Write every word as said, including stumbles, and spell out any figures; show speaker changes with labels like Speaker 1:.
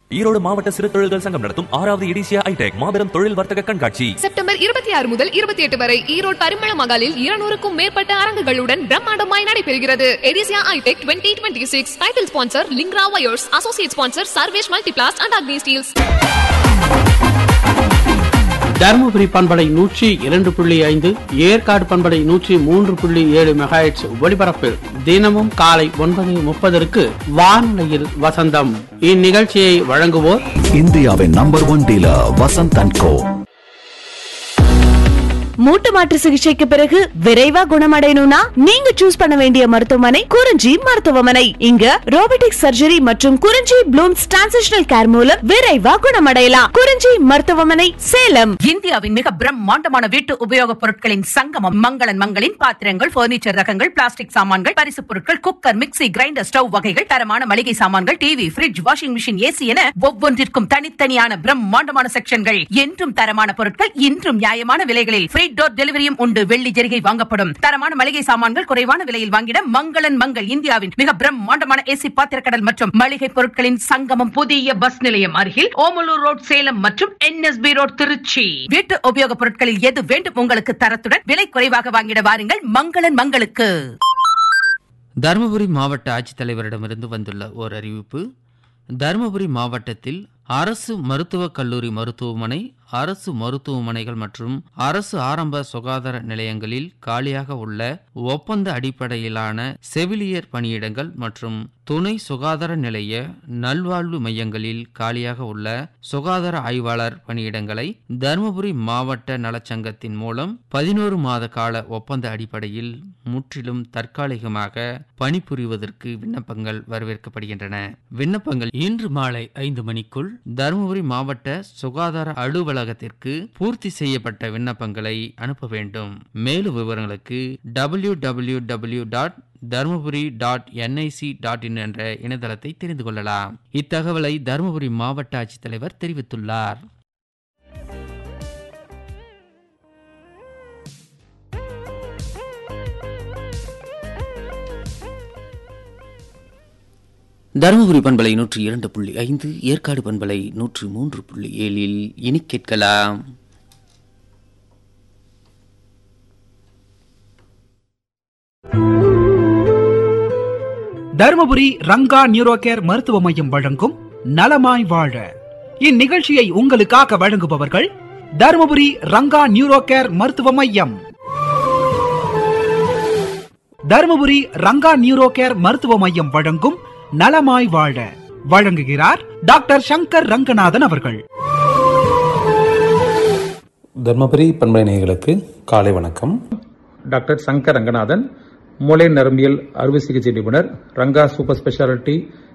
Speaker 1: ஈரோடு மாவட்ட சிறு தொழில்கள் சங்கம் நடத்தும் ஆறாவது எடிசியா ஐடெக் மாபெரும் தொழில் வர்த்தக கண்காட்சி
Speaker 2: செப்டம்பர் இருபத்தி ஆறு முதல் இருபத்தி எட்டு வரை ஈரோடு பரிமள மகாலில் இருநூறுக்கும் மேற்பட்ட அரங்குகளுடன் பிரம்மாண்டமாய் நடைபெறுகிறது. எடிசியா ஐடெக் twenty twenty six title sponsor லிங்க்ரா wires, associate sponsor Sarvesh Multiplast and Agni Steeles.
Speaker 3: Dharmapuri பண்பலை நூற்றி இரண்டு புள்ளி ஐந்து, ஏற்காடு பண்பலை நூற்றி மூன்று புள்ளி ஏழு மெகாஹெட்ஸ் ஒலிபரப்பில் தினமும் காலை ஒன்பது முப்பதற்கு வானொலியில் வசந்தம். இந்நிகழ்ச்சியை வழங்குவோர்
Speaker 4: இந்தியாவின் number one dealer Vasanth and கோ.
Speaker 5: மூட்டு மாற்று சிகிச்சைக்கு பிறகு விரைவா குணமடையணும்னா நீங்க சூஸ் பண்ண வேண்டிய மருத்துவமனை குறிஞ்சி மருத்துவமனை. இங்க ரோபோட்டிக் சர்ஜரி மற்றும் குறிஞ்சி ப்ளூம்ஸ் டிரான்சிஷனல் கேர் மூலம் விரைவா குணமடையலாம். குறிஞ்சி மருத்துவமனை, சேலம்.
Speaker 6: இந்தியாவின் மிக பிரம்மாண்டமான வீட்டு உபயோகப் பொருட்களின் சங்கமம் மங்களன் மங்களின் பாத்திரங்கள், பர்னிச்சர் ரகங்கள், பிளாஸ்டிக் சாமான்கள், பரிசு பொருட்கள், குக்கர், மிக்ஸி, கிரைண்டர், ஸ்டவ் வகைகள், தரமான மளிகை சாமான்கள், TV, fridge, washing machine, AC என ஒவ்வொன்றிற்கும் தனித்தனியான பிரம்மாண்டமான செக்ஷன்கள். என்றும் தரமான பொருட்கள், இன்றும் நியாயமான விலைகளில் ஃப்ரீ டோர் டெலிவரியும் உண்டு. வெள்ளி ஜெரிகை வாங்கப்படும். தரமான மளிகை சாமான்கள் குறைவான விலையில் வாங்கிட மங்களன் மங்கள். இந்தியாவின் மிக பிரம்மாண்டமான ஏசி பாத்திரக்கடல் மற்றும் மளிகை பொருட்களின் சங்கமம். புதிய பஸ் நிலையம் அருகில் ஓமலூர் ரோட், சேலம் மற்றும் என்எஸ்பி ரோட், திருச்சி. வீட்டு உபயோகப் பொருட்களில் எது வேண்டும் உங்களுக்கு தரத்துடன் விலை குறைவாக வாங்கிட வாருங்கள் மங்களன் மங்களுக்கு.
Speaker 7: தருமபுரி மாவட்ட ஆட்சித்தலைவரிடமிருந்து வந்துள்ள ஓர் அறிவிப்பு. தருமபுரி மாவட்டத்தில் அரசு மருத்துவக் கல்லூரி மருத்துவமனை, அரசு மருத்துவமனைகள் மற்றும் அரசு ஆரம்ப சுகாதார நிலையங்களில் காலியாக உள்ள ஒப்பந்த அடிப்படையிலான செவிலியர் பணியிடங்கள் மற்றும் துணை சுகாதார நிலைய நல்வாழ்வு மையங்களில் காலியாக உள்ள சுகாதார ஆய்வாளர் பணியிடங்களை தருமபுரி மாவட்ட நலச்சங்கத்தின் மூலம் பதினோரு மாத கால ஒப்பந்த அடிப்படையில் முற்றிலும் தற்காலிகமாக பணிபுரிவதற்கு விண்ணப்பங்கள் வரவேற்கப்படுகின்றன. விண்ணப்பங்கள் இன்று மாலை ஐந்து மணிக்குள் தருமபுரி மாவட்ட சுகாதார அலுவலகத்திற்கு பூர்த்தி செய்யப்பட்ட விண்ணப்பங்களை அனுப்ப வேண்டும். மேலும் விவரங்களுக்கு W W W dot Dharmapuri dot NIC dot in என்ற இணையதளத்தை தெரிந்து கொள்ளலாம். இத்தகவலை தருமபுரி மாவட்ட ஆட்சித்தலைவர் தெரிவித்துள்ளார். தருமபுரி பண்பலை நூற்றி இரண்டு புள்ளி ஐந்து, ஏற்காடு பண்பலை நூற்றி மூன்று புள்ளி ஏழில் இனி கேட்கலாம்.
Speaker 8: தருமபுரி ரங்கா நியூரோ கேர் மருத்துவ மையம் வழங்கும் நலமாய் வாழ. இந்நிகழ்ச்சியை உங்களுக்காக வழங்குபவர்கள் தருமபுரி ரங்கா நியூரோ கேர் மருத்துவ மையம். தருமபுரி ரங்கா நியூரோ கேர் மருத்துவ மையம் வழங்கும் நலமாய் வாழ வழங்குகிறார் டாக்டர் சங்கர் ரங்கநாதன் அவர்கள்.
Speaker 9: தர்மபுரி பண்பலை நேயர்களுக்கு காலை வணக்கம்.
Speaker 10: டாக்டர் சங்கர் ரங்கநாதன், மூளை நரம்பியல் அறுவை சிகிச்சை நிபுணர், ரங்கா சூப்பர் ஸ்பெஷாலிட்டி